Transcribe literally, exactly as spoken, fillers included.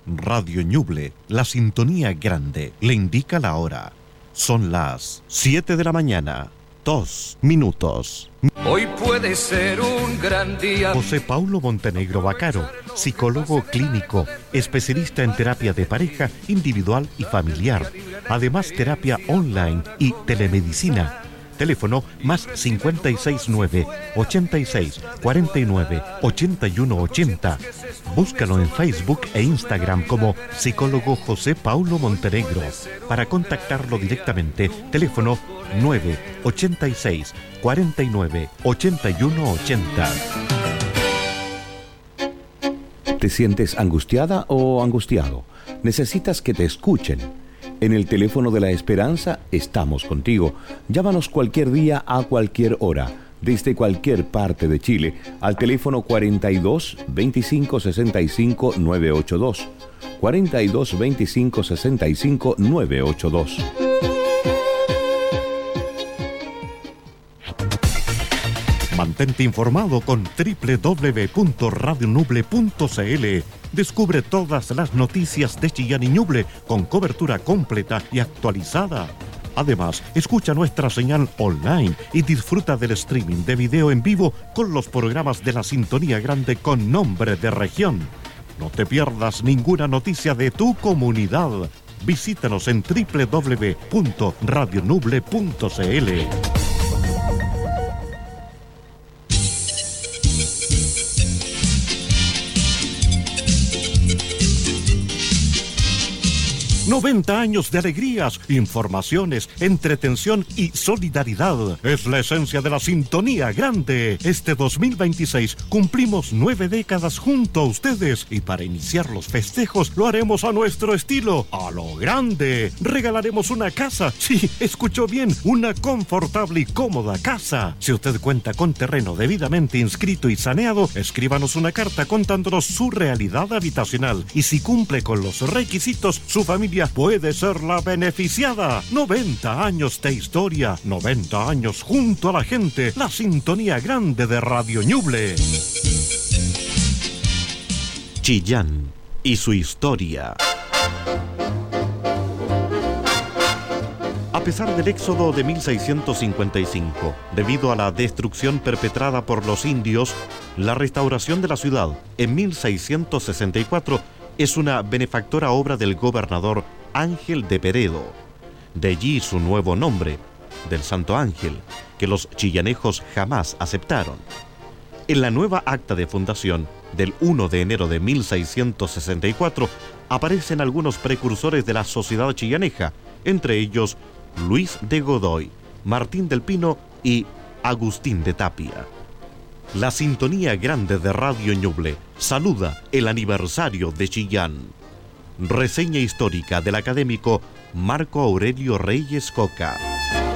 Radio Ñuble, la sintonía grande, le indica la hora. Son las siete de la mañana, dos minutos. Hoy puede ser un gran día. José Paulo Montenegro Vaccaro, psicólogo clínico, especialista en terapia de pareja, individual y familiar. Además, terapia online y telemedicina. Teléfono más cinco seis nueve, ochenta y seis, cuarenta y nueve, ochenta y uno ochenta. Búscalo en Facebook e Instagram como psicólogo José Paulo Montenegro. Para contactarlo directamente, teléfono nueve ochenta y seis, cuarenta y nueve, ochenta y uno ochenta. ¿Te sientes angustiada o angustiado? ¿Necesitas que te escuchen? En el teléfono de la esperanza estamos contigo. Llámanos cualquier día a cualquier hora, desde cualquier parte de Chile, al teléfono cuarenta y dos, veinticinco, sesenta y cinco, novecientos ochenta y dos. cuarenta y dos, veinticinco, sesenta y cinco, novecientos ochenta y dos. Mantente informado con doble u doble u doble u punto radio ñuble punto c l. Descubre todas las noticias de Chillán y Ñuble con cobertura completa y actualizada. Además, escucha nuestra señal online y disfruta del streaming de video en vivo con los programas de la Sintonía Grande con nombre de región. No te pierdas ninguna noticia de tu comunidad. Visítanos en doble u doble u doble u punto radio ñuble punto c l. noventa años de alegrías, informaciones, entretención y solidaridad. Es la esencia de la Sintonía Grande. Este dos mil veintiséis cumplimos nueve décadas junto a ustedes y para iniciar los festejos lo haremos a nuestro estilo, a lo grande. Regalaremos una casa. Sí, escuchó bien, una confortable y cómoda casa. Si usted cuenta con terreno debidamente inscrito y saneado, escríbanos una carta contándonos su realidad habitacional y si cumple con los requisitos, su familia puede ser la beneficiada. noventa años de historia, noventa años junto a la gente, la Sintonía Grande de Radio Ñuble. Chillán y su historia. A pesar del éxodo de mil seiscientos cincuenta y cinco, debido a la destrucción perpetrada por los indios, la restauración de la ciudad en mil seiscientos sesenta y cuatro es una benefactora obra del gobernador Ángel de Peredo. De allí su nuevo nombre, del Santo Ángel, que los chillanejos jamás aceptaron. En la nueva acta de fundación del primero de enero de mil seiscientos sesenta y cuatro aparecen algunos precursores de la sociedad chillaneja, entre ellos Luis de Godoy, Martín del Pino y Agustín de Tapia. La Sintonía Grande de Radio Ñuble saluda el aniversario de Chillán. Reseña histórica del académico Marco Aurelio Reyes Coca.